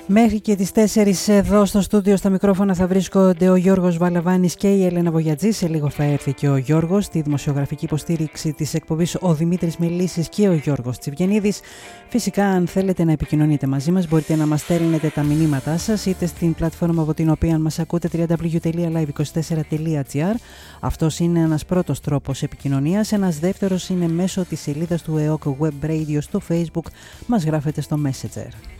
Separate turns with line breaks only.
Μέχρι και τις 4 εδώ στο στούντιο στα μικρόφωνα θα βρίσκονται ο Γιώργος Βαλαβάνης και η Έλενα Βογιατζή. Σε λίγο θα έρθει και ο Γιώργος. Στη δημοσιογραφική υποστήριξη της εκπομπής ο Δημήτρης Μελίσης και ο Γιώργος Τσιβγενίδης. Φυσικά, αν θέλετε να επικοινωνείτε μαζί μας, μπορείτε να μας στέλνετε τα μηνύματά σας είτε στην πλατφόρμα από την οποία μας ακούτε www.live24.gr. Αυτός είναι ένας πρώτος τρόπος επικοινωνίας. Ένας δεύτερος είναι μέσω της σελίδας του EOK Web Radio στο Facebook. Μας γράφετε στο Messenger.